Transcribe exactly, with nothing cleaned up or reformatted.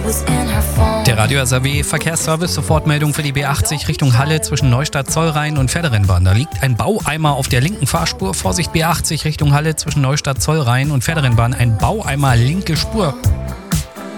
Der Radio S R W Verkehrsservice, Sofortmeldung für die B achtzig Richtung Halle zwischen Neustadt Zollrhein und Pferderennbahn. Da liegt ein Baueimer auf der linken Fahrspur. Vorsicht, B achtzig Richtung Halle zwischen Neustadt Zollrhein und Pferderennbahn. Ein Baueimer, linke Spur.